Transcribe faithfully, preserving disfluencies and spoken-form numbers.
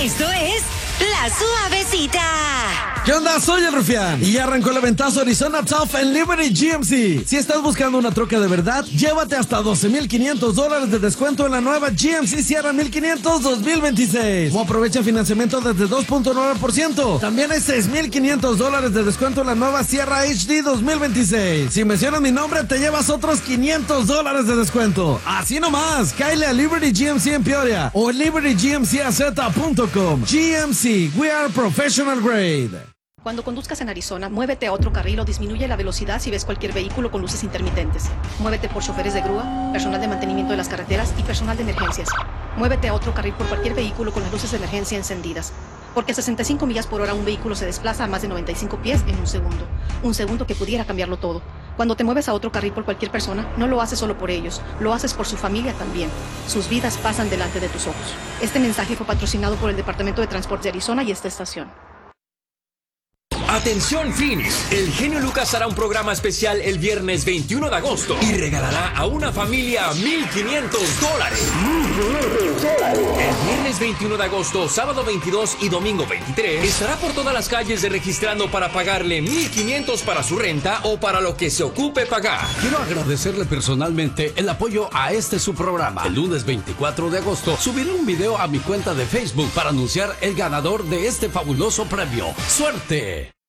Esto es La Suavecita. ¿Qué onda? Soy el Rufián y ya arrancó el aventazo Arizona Tough en Liberty G M C. Si estás buscando una troca de verdad, llévate hasta doce mil quinientos dólares de descuento en la nueva G M C Sierra mil quinientos dos mil veintiséis. O aprovecha financiamiento desde dos punto nueve por ciento. También hay seis mil quinientos dólares de descuento en la nueva Sierra H D dos mil veintiséis. Si mencionas mi nombre, te llevas otros quinientos dólares de descuento. Así nomás, cáele a Liberty G M C en Peoria o liberty g m c a z punto com. G M C, we are professional grade. Cuando conduzcas en Arizona, muévete a otro carril o disminuye la velocidad si ves cualquier vehículo con luces intermitentes. Muévete por choferes de grúa, personal de mantenimiento de las carreteras y personal de emergencias. Muévete a otro carril por cualquier vehículo con las luces de emergencia encendidas. Porque a sesenta y cinco millas por hora un vehículo se desplaza a más de noventa y cinco pies en un segundo. Un segundo que pudiera cambiarlo todo. Cuando te mueves a otro carril por cualquier persona, no lo haces solo por ellos, lo haces por su familia también. Sus vidas pasan delante de tus ojos. Este mensaje fue patrocinado por el Departamento de Transporte de Arizona y esta estación. Atención Phoenix, el genio Lucas hará un programa especial el viernes veintiuno de agosto y regalará a una familia mil quinientos dólares. El viernes veintiuno de agosto, sábado veintidós y domingo veintitrés estará por todas las calles de registrando para pagarle mil quinientos para su renta o para lo que se ocupe pagar. Quiero agradecerle personalmente el apoyo a este su programa. El lunes veinticuatro de agosto subiré un video a mi cuenta de Facebook para anunciar el ganador de este fabuloso premio. ¡Suerte!